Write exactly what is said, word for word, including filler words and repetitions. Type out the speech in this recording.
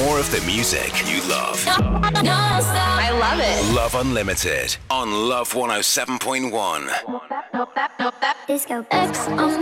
more of the music you love. I love it. Love Unlimited on Love one oh seven point one. Disco X on